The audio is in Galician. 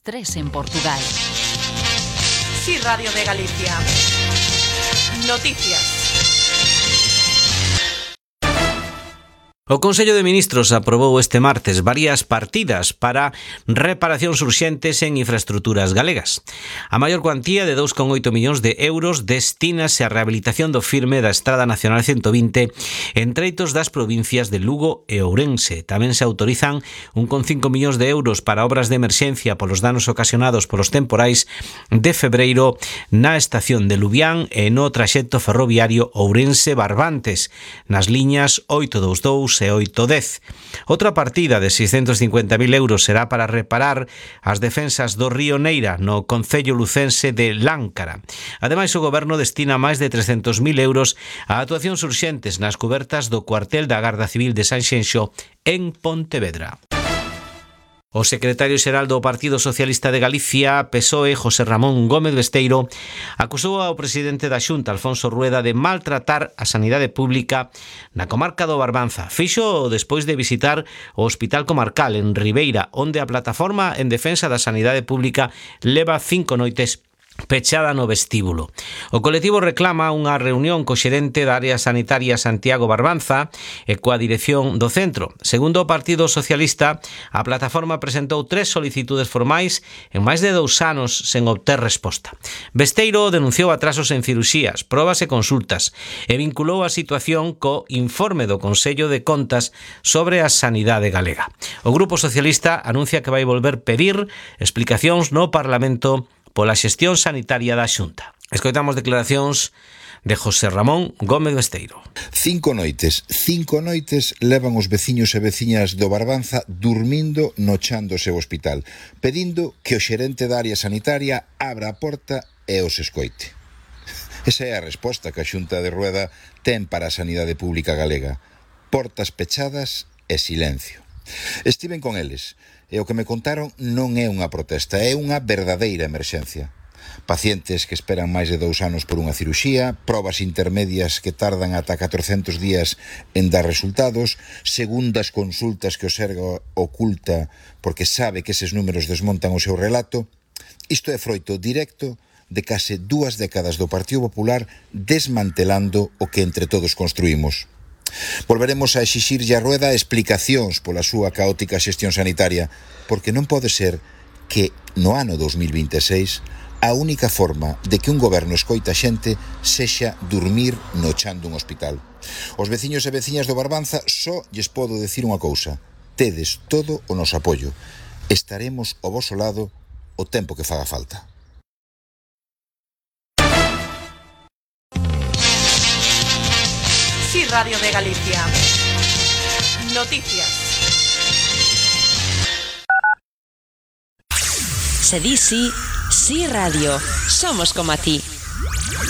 estrés en Portugal. Sí, Radio de Galicia. Noticias. O Consello de Ministros aprobou este martes varias partidas para reparacións urxentes en infraestructuras galegas. A maior cuantía de 2,8 millóns de euros destínase á rehabilitación do firme da Estrada Nacional 120 en treitos das provincias de Lugo e Ourense. Tamén se autorizan 1,5 millóns de euros para obras de emerxencia polos danos ocasionados polos temporais de febreiro na estación de Lubián e no traxecto ferroviario Ourense-Barbantes, nas liñas 822 e 810. Outra partida de 650.000 euros será para reparar as defensas do río Neira no concello lucense de Láncara. Ademais, o Goberno destina máis de 300.000 euros a actuacións urxentes nas cubertas do cuartel da Garda Civil de Sanxenxo en Pontevedra. O secretario xeral do Partido Socialista de Galicia, PSOE, José Ramón Gómez Besteiro, acusou ao presidente da Xunta, Alfonso Rueda, de maltratar a sanidade pública na comarca do Barbanza. Fixo despois de visitar o Hospital Comarcal en Ribeira, onde a plataforma en defensa da sanidade pública leva 5 noites pechada no vestíbulo. O colectivo reclama unha reunión co xerente da área sanitaria Santiago Barbanza e coa dirección do centro. Segundo o Partido Socialista, a plataforma presentou 3 solicitudes formais en máis de 2 anos sen obter resposta. Besteiro denunciou atrasos en cirurxías, probas e consultas e vinculou a situación co informe do Consello de Contas sobre a sanidade galega. O Grupo Socialista anuncia que vai volver pedir explicacións no Parlamento pola xestión sanitaria da Xunta. Escoitamos declaracións de José Ramón Gómez Besteiro. 5 noites levan os veciños e veciñas do Barbanza dormindo no chan do seu hospital, pedindo que o xerente da área sanitaria abra a porta e os escoite. Esa é a resposta que a Xunta de Rueda ten para a sanidade pública galega. Portas pechadas e silencio. Estiven con eles, e o que me contaron non é unha protesta, é unha verdadeira emerxencia. Pacientes que esperan máis de 2 anos por unha cirurxía, probas intermedias que tardan ata 400 días en dar resultados, segundas consultas que o Serga oculta porque sabe que eses números desmontan o seu relato. Isto é froito directo de case 2 décadas do Partido Popular desmantelando o que entre todos construímos. Volveremos a exixirlle a Rueda explicacións pola súa caótica xestión sanitaria, porque non pode ser que no ano 2026 a única forma de que un goberno escoita xente sexa dormir no chan dun hospital. Os veciños e veciñas do Barbanza só lles podo decir unha cousa: tedes todo o noso apoio. Estaremos ao voso lado o tempo que faga falta. Sí, Radio de Galicia. Noticias. Se di sí, sí radio. Somos como a ti.